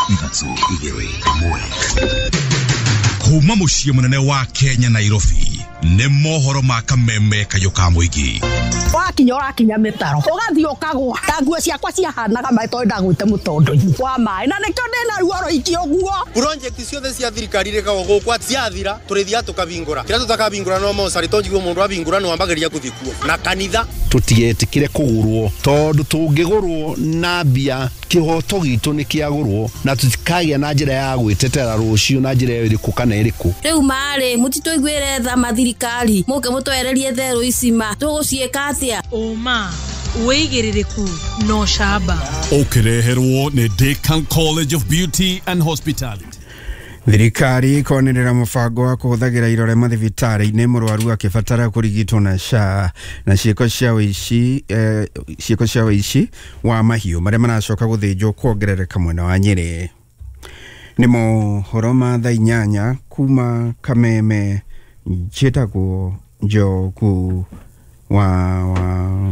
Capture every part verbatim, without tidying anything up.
ithatũ igĩrĩ ĩmwe. Kuma muciĩ munene wa Kenya Nairobi nĩ mohoro ma kameme kayo ka mũingĩ. Wakinya ũrakinya mĩtaro ũgathiĩ ũkagwa ta nguo ciakwa ciahanaga maitho ndagwĩte mũtondo-inĩ wa maĩ na nĩkĩo ndĩna ruo rũingĩ ũguo. Project ciothe cia thirikari rĩkagwo gũkwa ciathira tũrĩthia tũkabingũra kĩrĩa tũtakabingũra no mosari tonjigwo mũndũ abingũra no ambagĩria gũthikuo na kanitha tũtigetikire kũgũrwo tondũ tũngĩgũrwo na mbia kĩhoto gitũ nĩ kĩagũrwo na tũtikagĩa na njĩra ya gwĩtetera rũciũ na njĩra ĩrĩkũ kana ĩrĩkũ. Rĩu marĩ mũtitũiguĩre tha mathirikari mũke mũtwererie therũ icima tũgũciĩka atĩa ũma wĩigĩrĩrĩku no shamba ũkĩreherwo nĩ Deakin College of Beauty and Hospitality. Thirikari ikonerera mũbango wa kũhũthagĩra irore mathibitarĩ-inĩ mũrwaru akĩbatara kũrigitwo na S H A na ciĩko cia ũici eh, ciĩko cia ũici wa mahiũ marĩa maracoka gũthĩnjwo kuongerereka mwena wa Nyeri. Nĩ mohoro ma thaa inyanya kuma Kameme njĩtagwo Njogu wa wa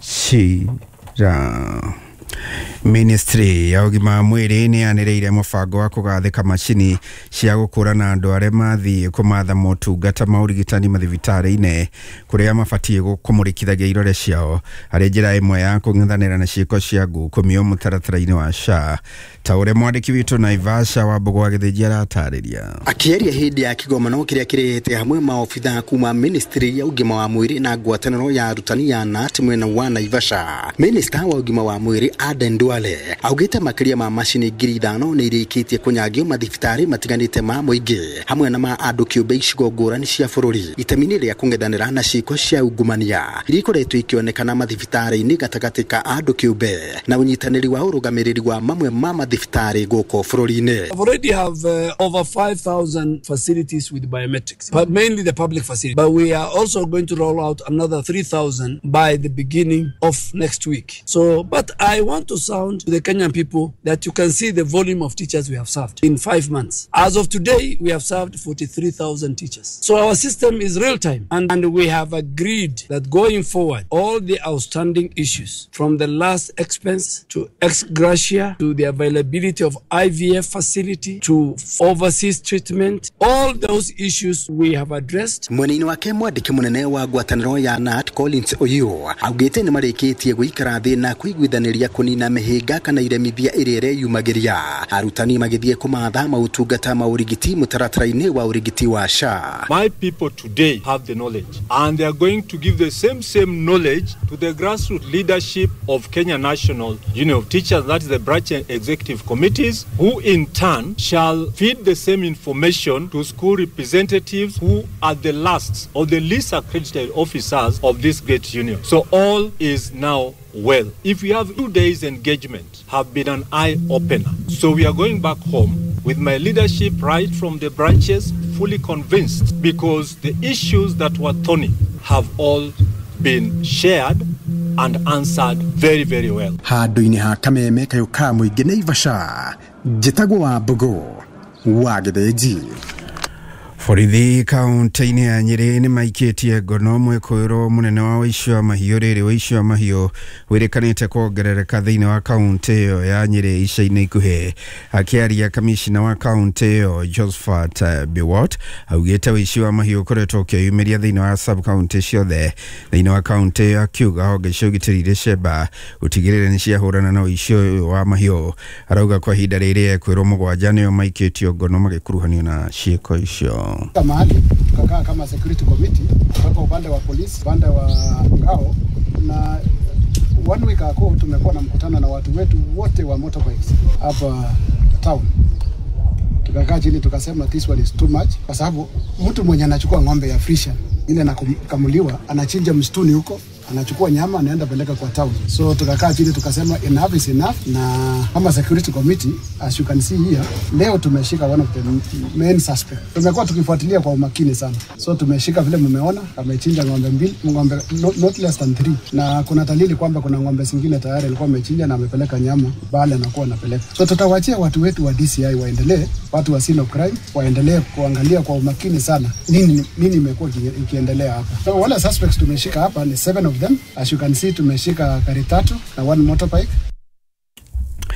Shira. Ministry ya ũgima wa mwĩrĩ nĩ yanĩrĩire mũbango wa kũgathĩka macini cia gũkũrana andũ arĩa mathiĩ kũmatha motungata ma ũrigitani mathibitarĩ-inĩ kũrĩa mabatiĩ kũmũrĩkithagia irore ciao arĩ njĩra ĩmwe ya kũng'ethanĩra na ciĩko cia ngukumio mũtaratara-inĩ wa S H A ta ũrĩa mwandĩki witũ Naivasha wa Mbogo wa Gĩthĩnji aratarĩria. Akĩaria hĩndĩ ya kĩgomano kĩrĩa kĩrehete hamwe maobitha kuma Ministry ya ũgima wa mwĩrĩ na ngwatanĩro ya arutani ya N A T mwena wa Naivasha, Minister wa ũgima wa mwĩrĩ Aden Duale augĩte makĩria ma macini ngiri ithano nĩ irĩkĩtie kũnyagio mathibitarĩ matiganĩte ma mũingĩ hamwe na ma andũ kĩũmbe icigo ngũrani cia bũrũri itemi-inĩ rĩa kũng'ethanĩra na ciĩko cia ungumania iria ikoretwo ikĩonekana mathibitarĩ-inĩ gatagatĩ ka andũ kĩũmbe na ũnyitanĩri wa ũrũgamĩrĩri wa mamwe ma mathibitarĩ gũkũ bũrũri-inĩ. I've already have uh, over five thousand facilities with biometrics, but mainly the public facilities. But we are also going to roll out another three thousand by the beginning of next week. So, but I want to sound to the Kenyan people that you can see the volume of teachers we have served in five months. As of today, we have served forty-three thousand teachers. So our system is real time, and, and we have agreed that going forward, all the outstanding issues from the last expense to ex gratia to the availability of I V F facility to overseas treatment, all those issues we have addressed. Mwena-inĩ wake mwandĩki mũnene wa ngwatanĩro ya N A T Collins Oyuo augĩte nĩ marĩkĩtie gũikara thĩ na kũiguithanĩria kũnina mĩhĩnga kana iremithia ĩrĩa ĩreyumagĩria arutani magĩthiĩ kũmatha maũtungata ma ũrigiti mũtaratara-inĩ wa ũrigiti wa S H A. My people today have the knowledge and they are going to give the same same knowledge to the grassroots leadership of Kenya National Union of Teachers, that is the branch executive committees, who in turn shall feed the same information to school representatives who are the last or the least accredited officers of this great union. So all is now well. If we have two days engagement have been an eye-opener. So we are going back home with my leadership right from the branches fully convinced, because the issues that were thorny have all been shared and answered very very well. Handũ-inĩ ha Kameme kayo ka mũingĩ Naivasha, njĩtagwo wa Mbogo wa Gĩthĩnji. Borithi kaunti-inĩ ya Nyeri nĩ maikĩtie ngono mwĩkũĩrwo mũnene wa ũici wa mahiũ rĩrĩ ũici wa mahiũ wĩrĩkanĩte kuongerereka thĩinĩ wa kaunti ĩyo ya Nyeri ica-inĩ ikuhĩ. Akĩaria kamishina wa kaunti ĩyo Josephat uh, Biwott augĩte ũici wa mahiũ ũkoretwo ũkĩyumĩria thĩinĩ wa sub-county ciothe thĩinĩ wa kaunti ĩyo, akiuga honge cia ũgitĩri irĩ ciemba gũtigĩrĩra nĩ ciahũrana na ũici ũyũ wa mahiũ. Arauga kwa ihinda rĩrĩ ekũĩrwo mũgwanja nĩo maikĩtio ngono magĩkuruhanio na ciĩko icio. Mahali tukakaa kama security committee kutoka upande wa polisi, upande wa ngao, na one week ago tumekuwa na mkutano na watu wetu wote wa motorbikes hapa town. Tukakaa chini tukasema this one is too much, kwa sababu mtu mwenye anachukua ng'ombe ya Frisian ile na kamuliwa anachinja msituni huko, anachukua nyama anaenda peleka kwa town. So tukakaa chini tukasema enough is enough, na kama security committee as you can see here leo tumeshika one of the main suspect. Tumekuwa tukifuatilia kwa umakini sana. So tumeshika vile mmeona amechinja ng'ombe mbili, ng'ombe not less than three, na kuna dalili kwamba kuna ng'ombe zingine tayari alikuwa amechinja na amepeleka nyama bale anakuwa anapeleka. So tutawachia watu wetu wa D C I waendelee, watu wa scene of crime waendelee kuangalia kwa umakini sana nini nini imekuwa ikiendelea hapa. So wale suspects tumeshika hapa ni seven of them. As you can see tumeshika gari tatu na one motorbike.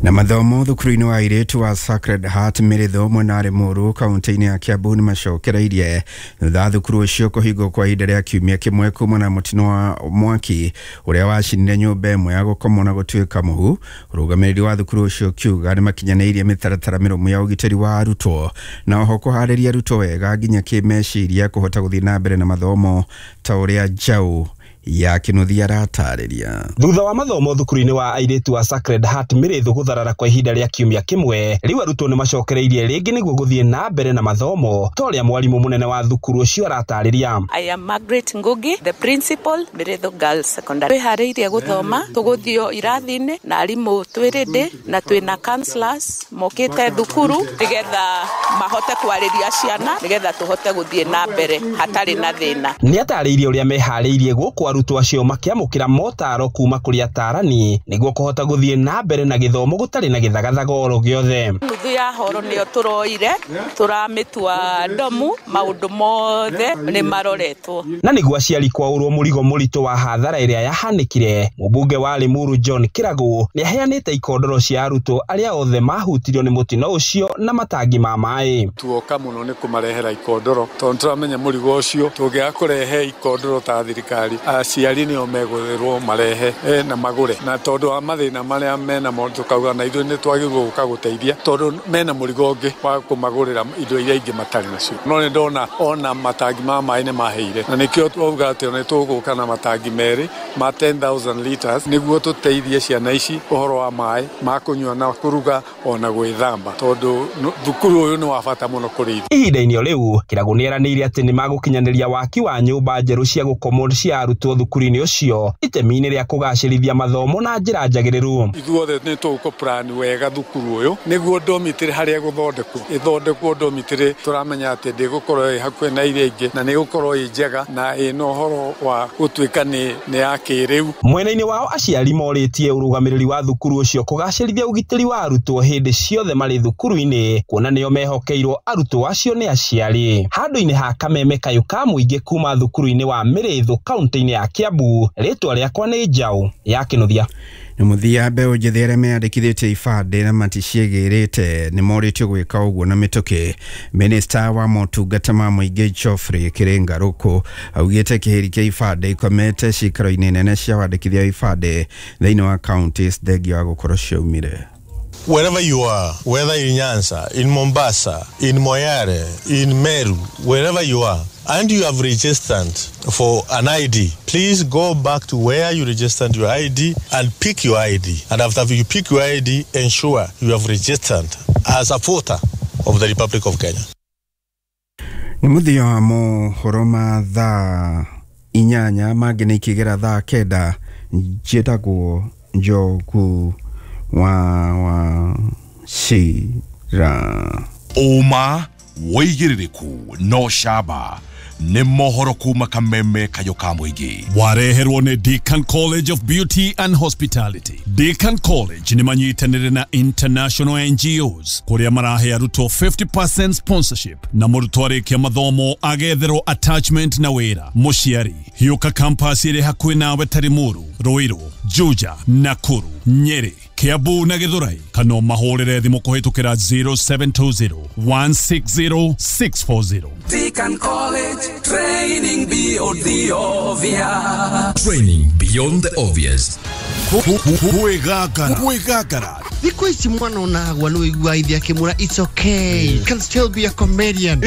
Na mathomo thukuru-inĩ wa airĩtu wa Sacred Heart Mĩrĩtho mwena wa Limuru kaunti-inĩ ya Kiambu nĩmacokereirie thutha thukuru ũcio kũhingwo kwa ihinda rĩa kiumia kĩmwe kuma na mũtino wa mwaki ũrĩa wacinire nyũmba ĩmwe ya gũkomwo na gũtuĩka mũhu. Ũrũgamĩrĩri wa thukuru ũcio kiuga nĩmakinyanĩirie mĩtaratara mĩrũmu ya ũgitĩri wa arutwo na oho kũharĩria arutwo wega nginya kĩmeciria kũhota gũthiĩ na mbere na mathomo ta ũrĩa Njau ya kinuthia ratarĩria. Thutha wa mathomo thukuru-inĩ wa airĩtu wa Sacred Heart Mĩrĩtho gũtharara kwa ihinda rĩa kiumia kĩmwe, rĩu arutwo nĩmacokereirie rĩngĩ nĩguo gũthiĩ na mbere na mathomo ta ũrĩa mwarimũ mũnene wa thukuru ũcio aratarĩria. I am Margaret Ngugi, the principal, Mĩrĩtho Girls Secondary. Twĩharĩirie gũthoma, tũgũthio irathi-inĩ na arimũ twĩrĩndĩ na twĩna counselors mokĩte thukuru nĩgetha mahote kwarĩria ciana nĩgetha tũhote gũthiĩ na mbere hatarĩ na thĩna. Nĩatarĩirie ũrĩa meharĩirie gũkũ arutwo acio makiamũkĩra motaro kuma kũrĩ atarani nĩguo kũhota gũthiĩ na mbere na gĩthomo gũtarĩ na gĩthagathaga oro gĩothe. Nuthu ya horo nĩyo tũroire, tũramĩtua ndomu, maũndũ mothe nĩ maroretwo. Na nĩguo aciari kwaũrwo mũrigo mũritũ wa hathara ĩrĩa yahanĩkire, mũmbunge wa Limuru John Kĩragũ nĩaheanĩte ikondoro cia arutwo arĩa othe mahutirio nĩ mũtino ũcio na matangi ma maĩ. Tuoka mũno nĩ kũmarehera ikondoro tondũ tũramenya mũrigo ũcio tũngĩaga kũrehe ikondoro ta thirikari aciari nĩo megũthĩrwo marehe e, na magũre na tondũ wa mathĩna marĩa mena mo tukauga na ithuĩ nĩ twagĩrĩirwo gũka gũteithia tondũ mena mũrigo ũngĩ wa kũmagũrĩra indo iria ingĩ matarĩ nacio. No nĩ ndona ona matangi ma maĩ nĩ maheire na nĩkĩo twauga atĩ nĩ tũgũka na matangi merĩ ma ten thousand liters nĩguo tũteithie ciana ici ũhoro wa maĩ ma kũnyua na kũruga ona gwĩthamba tondũ thukuru ũyũ nĩ wa bata mũno kũrĩ ithuĩ. Ihinda-inĩ rĩu Kĩragũ nĩeranĩire atĩ nĩmagũkinyanĩria waki wa nyũmba njerũ cia gũkomwo cia arutwo thukuru-inĩ ũcio itemi-inĩ rĩa kũgacĩrithia mathomo na njĩra njagĩrĩru. Ithuothe nĩ tũgũko plan wega thukuru ũyũ nĩguo ndomitĩrĩ harĩa gũthondekwo ĩthondekwo ndomitĩrĩ tũramenya atĩ ndĩgũkorwo ĩ hakuhĩ na iria ingĩ na nĩgũkorwo ĩ njega na ĩna ũhoro wa gũtuĩka nĩ ya kĩrĩu. Mwena-inĩ wao aciari morĩtie ũrũgamĩrĩri wa thukuru ũcio kũgacĩrithia ũgitĩri wa arutwo hĩndĩ ciothe marĩ thukuru-inĩ kuona nĩo mehokeirwo arutwo acio nĩ aciari. Handũ-inĩ ha kameme kayũ ka mũingĩ kuma thukuru-inĩ wa Mĩrĩtho kaunti-inĩ ya Kiambu, rĩtwa rĩakwa nĩ Njau ya Kinuthia. Nĩ mũthia mbeũ njĩthĩ arĩa meyandĩkithĩtie ibandĩ na maticiĩgĩrĩte nĩ morĩtio gwĩka ũguo na mĩtũkĩ. Minista wa motungata ma mũingĩ Geoffrey Kĩrĩngarũkũ augĩte kĩhĩri kĩa ibandĩ ikomete cikaro-inĩ nene cia wandĩkithia ibandĩ thĩinĩ wa kaunti thengia wa gũkorwo ciaumire. Wherever you are, whether in Nyanza, in Mombasa, in Moyale, in Meru, wherever you are, and you have registered for an I D, please go back to where you registered your I D and pick your I D. And after you pick your I D, ensure you have registered as a voter of the Republic of Kenya. Nĩ mũthia wa mohoro ma thaa inyanya mangĩ nĩ ikĩgera thaa kenda njĩtagwo Njogu wa wa Shira. Uma woigĩrĩrĩku no shaba nĩ mohoro kuma kameme kayũ ka mũingĩ. Wareherwo nĩ Deakin College of Beauty and Hospitality. Deakin College nĩ manyitanĩre na international N G Os kũrĩa marahe arutwo fifty percent sponsorship na mũrutwo arĩkia mathomo agetherwo attachment na wĩra. Mũciari hiũka campus ĩrĩ hakuhĩ nawe ta Limuru, Ruiru, Juja, Nakuru, Nyeri, Kiambu na Githurai kana mahũrĩre thimũ kũhĩtũkĩra zero seven two zero one six zero six four zero. Deakin College, training beyond the obvious. Training beyond the obvious. Kwĩgakara kwĩgakara thikũ ici mwana onagwa nĩ ũigua ithi akĩmwĩra it's okay, can still be a comedian.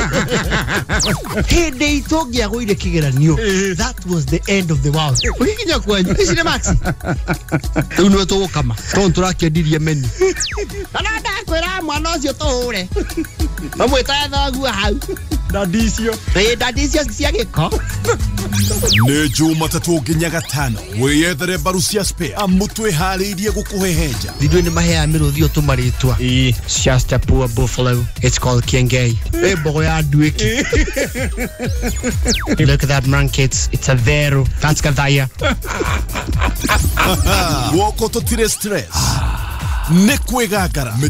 Hĩndĩ itũngĩagũire kĩgeranio, that was the end of the world. Ũgĩkinya kwanyu ici nĩ maxi rĩu nĩwe tũgũkama tondũ tũrakĩendirie menu na ndakwĩra mwana ũcio tũhũre mamwĩta thoguo hau ndadicio ĩ ndadicio cia gĩko. Nĩ Jumatatũ nginya Gatano wĩyethere mbaru cia spare amũtwe harĩirie gũkũhehenja. Thindũ nĩ maheaga mĩrũthi tũmarĩtwa ĩ Shasta Poor Buffalo, it's called Kiengei. Ĩ mbogo ya nduĩki. Look at that market, it's a vero, that's Gathaya. Woko tũtirĩ stress nĩ kwĩgakara.